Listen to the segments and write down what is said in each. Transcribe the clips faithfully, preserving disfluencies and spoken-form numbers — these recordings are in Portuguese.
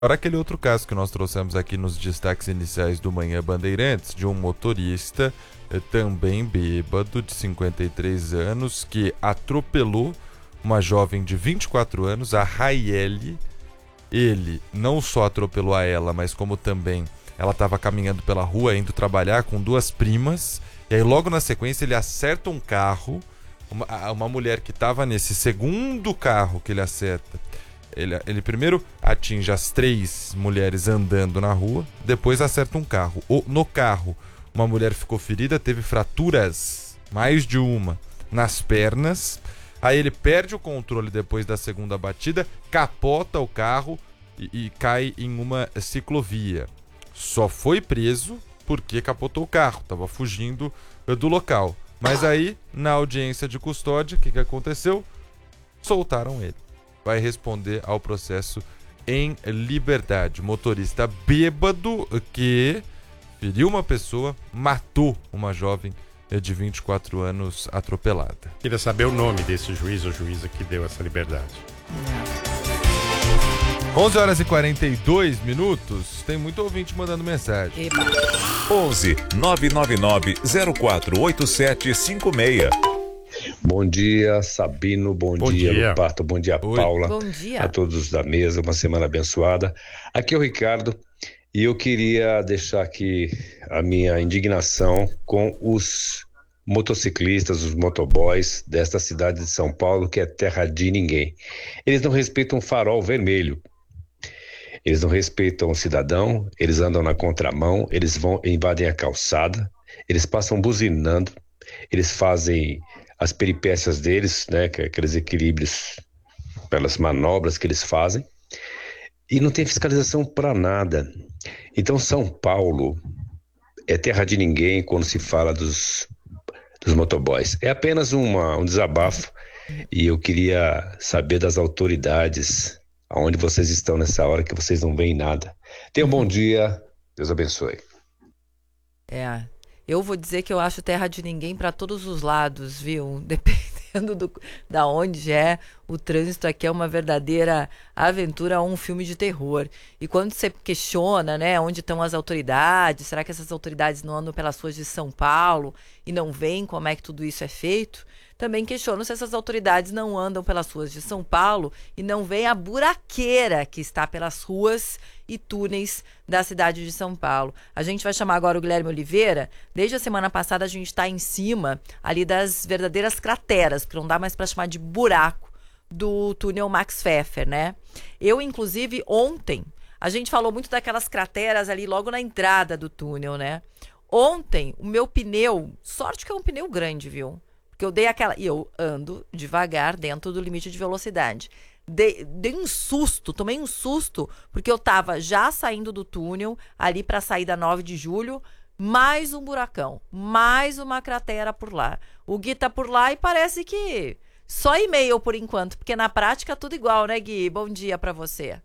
Agora aquele outro caso que nós trouxemos aqui nos destaques iniciais do Manhã Bandeirantes, de um motorista eh, também bêbado, de cinquenta e três anos, que atropelou uma jovem de vinte e quatro anos, a Raiele. Ele não só atropelou a ela, mas como também ela estava caminhando pela rua, indo trabalhar com duas primas, e aí logo na sequência ele acerta um carro, uma, uma mulher que estava nesse segundo carro que ele acerta. Ele, ele primeiro atinge as três mulheres andando na rua, depois acerta um carro. O, no carro, uma mulher ficou ferida, teve fraturas, mais de uma, nas pernas. Aí ele perde o controle depois da segunda batida, capota o carro e, e cai em uma ciclovia. Só foi preso porque capotou o carro, estava fugindo do local. Mas aí, na audiência de custódia, o que, que aconteceu? Soltaram ele. Vai responder ao processo em liberdade. Motorista bêbado que feriu uma pessoa, matou uma jovem de vinte e quatro anos atropelada. Queria saber o nome desse juiz ou juíza que deu essa liberdade. onze horas e quarenta e dois minutos. Tem muito ouvinte mandando mensagem. onze nove nove nove zero quatro oito sete cinco seis. Bom dia, Sabino. Bom, Bom dia, dia. Lupato. Bom dia, Oi. Paula. Bom dia. A todos da mesa, uma semana abençoada. Aqui é o Ricardo e eu queria deixar aqui a minha indignação com os motociclistas, os motoboys desta cidade de São Paulo, que é terra de ninguém. Eles não respeitam o farol vermelho. Eles não respeitam o cidadão, eles andam na contramão, eles vão invadem a calçada, eles passam buzinando, eles fazem as peripécias deles, né, aqueles equilíbrios pelas manobras que eles fazem, e não tem fiscalização para nada. Então São Paulo é terra de ninguém quando se fala dos, dos motoboys. É apenas uma, um desabafo e eu queria saber das autoridades aonde vocês estão nessa hora que vocês não veem nada. Tenham um bom dia, Deus abençoe. É, eu vou dizer que eu acho terra de ninguém para todos os lados, viu? Dependendo do, da onde é, o trânsito aqui é uma verdadeira aventura ou um filme de terror. E quando você questiona, né, onde estão as autoridades, será que essas autoridades não andam pelas ruas de São Paulo e não veem como é que tudo isso é feito? Também questiono se essas autoridades não andam pelas ruas de São Paulo e não veem a buraqueira que está pelas ruas e túneis da cidade de São Paulo. A gente vai chamar agora o Guilherme Oliveira. Desde a semana passada a gente está em cima ali das verdadeiras crateras, porque não dá mais para chamar de buraco, do túnel Max Pfeffer, né? Eu, inclusive, ontem, a gente falou muito daquelas crateras ali logo na entrada do túnel, né? Ontem, o meu pneu, sorte que é um pneu grande, viu? Que eu dei aquela... E eu ando devagar dentro do limite de velocidade. Dei, dei um susto, tomei um susto, porque eu tava já saindo do túnel, ali para sair da nove de julho, mais um buracão, mais uma cratera por lá. O Gui tá por lá e parece que só e-mail por enquanto, porque na prática tudo igual, né, Gui? Bom dia para você.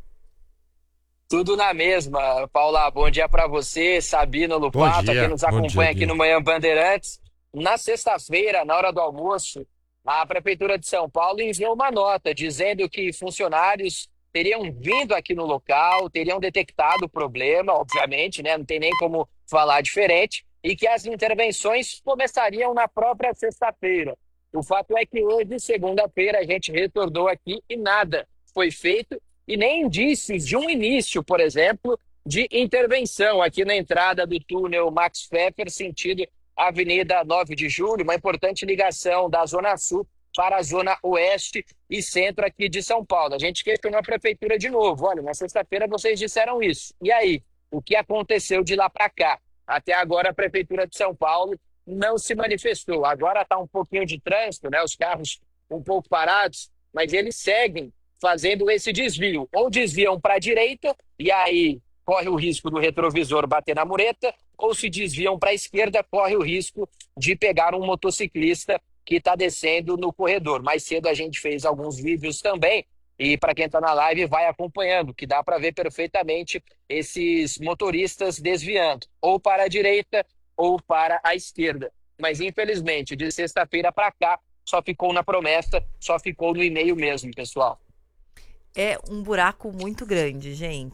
Tudo na mesma, Paula. Bom dia para você, Sabino, Lupato, dia. quem nos Bom acompanha dia, aqui no Manhã Bandeirantes. Na sexta-feira, na hora do almoço, a Prefeitura de São Paulo enviou uma nota dizendo que funcionários teriam vindo aqui no local, teriam detectado o problema, obviamente, né? Não tem nem como falar diferente, e que as intervenções começariam na própria sexta-feira. O fato é que hoje, segunda-feira, a gente retornou aqui e nada foi feito, e nem indícios de um início, por exemplo, de intervenção aqui na entrada do túnel Max Pfeffer, sentido Avenida nove de julho, uma importante ligação da Zona Sul para a Zona Oeste e Centro aqui de São Paulo. A gente questionou a Prefeitura de novo. Olha, na sexta-feira vocês disseram isso. E aí? O que aconteceu de lá para cá? Até agora a Prefeitura de São Paulo não se manifestou. Agora está um pouquinho de trânsito, né? Os carros um pouco parados, mas eles seguem fazendo esse desvio. Ou desviam para a direita, e aí corre o risco do retrovisor bater na mureta, ou se desviam para a esquerda, corre o risco de pegar um motociclista que está descendo no corredor. Mais cedo a gente fez alguns vídeos também, e para quem está na live vai acompanhando, que dá para ver perfeitamente esses motoristas desviando, ou para a direita ou para a esquerda. Mas infelizmente, de sexta-feira para cá, só ficou na promessa, só ficou no e-mail mesmo, pessoal. é um buraco muito grande, gente.